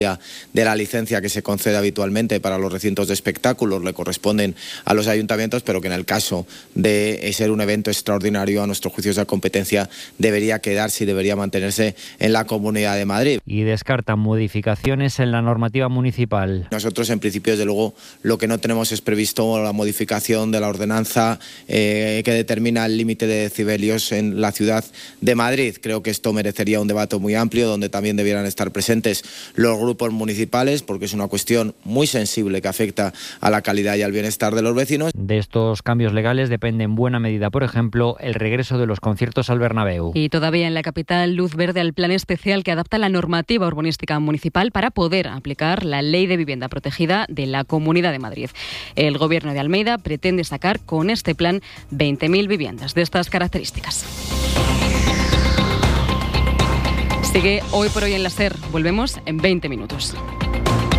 de la licencia que se concede habitualmente para los recintos de espectáculos le corresponden a los ayuntamientos, pero que en el caso de ser un evento extraordinario, a nuestro juicio esa competencia debería quedarse y debería mantenerse en la Comunidad de Madrid. Y descartan modificaciones en la normativa municipal. Nosotros, en principio, desde luego, lo que no tenemos es previsto la modificación de la ordenanza que determina el límite de decibelios en la ciudad de Madrid. Creo que esto merecería un debate muy amplio, donde también debieran estar presentes los grupos municipales, porque es una cuestión muy sensible que afecta a la calidad y al bienestar de los vecinos. De estos cambios legales depende en buena medida, por ejemplo, el regreso de los conciertos al Bernabéu. Y todavía en la capital, luz verde al plan especial que adapta la normativa urbanística municipal para poder aplicar la Ley de Vivienda Protegida de la Comunidad de Madrid. El Gobierno de Almeida pretende sacar con este plan 20.000 viviendas de estas características. Sigue Hoy por Hoy en la SER. Volvemos en 20 minutos.